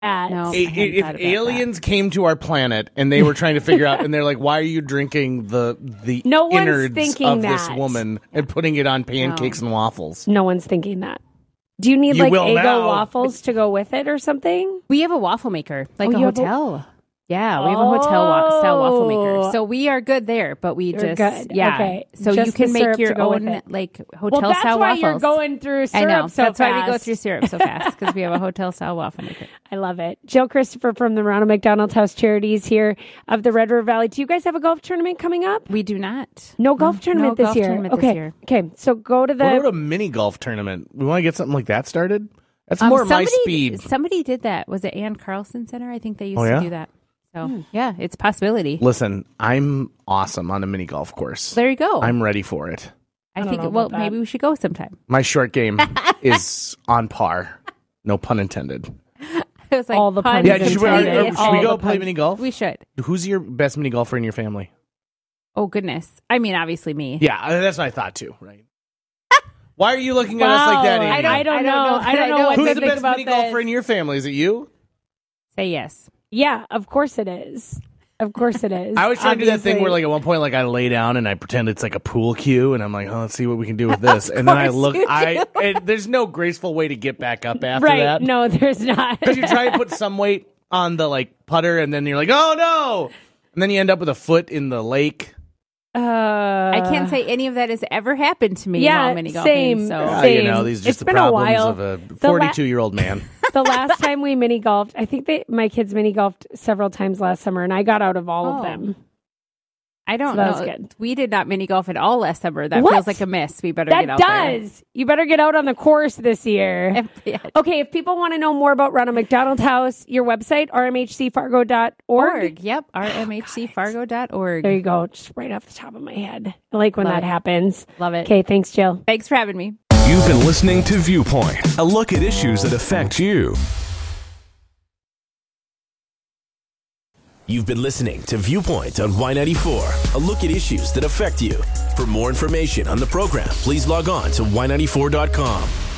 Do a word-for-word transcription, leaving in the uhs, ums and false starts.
No, I- if aliens that. came to our planet and they were trying to figure out, and they're like, "Why are you drinking the the no innards of that. this woman and putting it on pancakes no. and waffles?" No one's thinking that. Do you need you like Eggo now. waffles to go with it or something? We have a waffle maker, like oh, a hotel. A- yeah, we have a hotel wa- style waffle maker, so we are good there. But we You're just good. yeah. Okay. So just you can make your own like hotel well, style waffles. That's why you're going through syrup I know. so that's fast. why we go through syrup so fast because we have a hotel style waffle maker. I love it. Jill Christopher from the Ronald McDonald House Charities here of the Red River Valley. Do you guys have a golf tournament coming up? We do not. No golf no, tournament no this golf year. Tournament okay. This year. Okay. So go to the. What about a mini golf tournament? We want to get something like that started. That's um, more somebody, my speed. Somebody did that. Was it Ann Carlson Center? I think they used oh, yeah? to do that. So hmm. yeah, it's a possibility. Listen, I'm awesome on a mini golf course. There you go. I'm ready for it. I, I think. Well, maybe we should go sometime. My short game is on par. No pun intended. It was like all the puns. Yeah, should we, uh, should all we go the play puns. mini golf? We should. Who's your best mini golfer in your family? Oh goodness! I mean, obviously me. Yeah, that's what I thought too. Right. Why are you looking wow. at us like that, Amy? I don't, I don't know. I don't know what Who's to the think best about mini this. golfer in your family? Is it you? Say yes. Yeah, of course it is. Of course it is. I was trying Obviously. to do that thing where, like, at one point, like, I lay down and I pretend it's like a pool cue, and I'm like, oh, let's see what we can do with this. And then I look, I and there's no graceful way to get back up after right. that. No, there's not. Because you try to put some weight on the like putter, and then you're like, oh no, and then you end up with a foot in the lake. Uh, I can't say any of that has ever happened to me yeah, while mini golfing. Same, so. Uh, same. you know, these are just it's the been problems a while. of a forty-two-year-old man. The last time we mini golfed, I think they, my kids mini golfed several times last summer, and I got out of all oh. of them. I don't so that know. was good. We did not mini golf at all last summer. That what? feels like a miss. We better that get out does. there. You better get out on the course this year. Yes. Okay, if people want to know more about Ronald McDonald House, your website, r m h c fargo dot org. Yep, r m h c fargo dot org. There you go. Just right off the top of my head. I like when Love that it. happens. Love it. Okay, thanks, Jill. Thanks for having me. You've been listening to Viewpoint, a look at issues that affect you. You've been listening to Viewpoint on Y ninety-four, a look at issues that affect you. For more information on the program, please log on to y ninety-four dot com.